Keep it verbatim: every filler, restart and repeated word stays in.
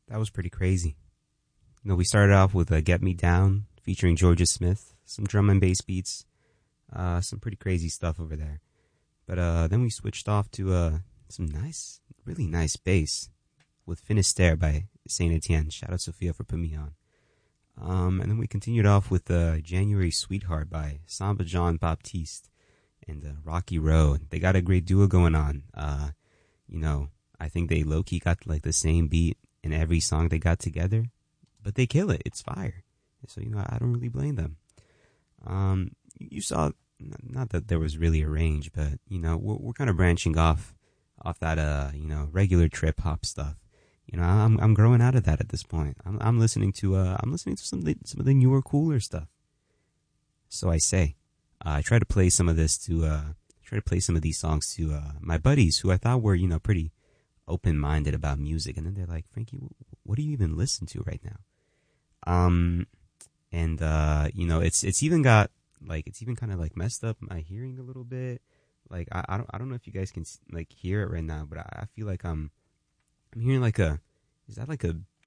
That was pretty crazy. You know, we started off with uh, Get Me Down featuring Georgia Smith, some drum and bass beats, uh, some pretty crazy stuff over there. But uh, then we switched off to uh, some nice, really nice bass with Finisterre by Saint Etienne. Shout out Sophia for putting me on. Um, and then we continued off with uh, January Sweetheart by Samba Jean Baptiste and uh, Rocky Road. They got a great duo going on. Uh, you know, I think they low-key got like the same beat in every song they got together, but they kill it. It's fire. So, you know, I don't really blame them. Um, you saw, not that there was really a range, but, you know, we're, we're kind of branching off, off that, uh, you know, regular trip hop stuff. You know, I'm, I'm growing out of that at this point. I'm, I'm listening to, uh, I'm listening to some, some of the newer, cooler stuff. So I say, uh, I try to play some of this to, uh, try to play some of these songs to, uh, my buddies who I thought were, you know, pretty open-minded about music. And then they're like, Frankie, what do you even listen to right now? Um, and, uh, you know, it's, it's even got, like, it's even kind of, like, messed up my hearing a little bit. Like, I, I don't, I don't know if you guys can, like, hear it right now, but I, I feel like I'm, I'm hearing, like, a, is that, like, a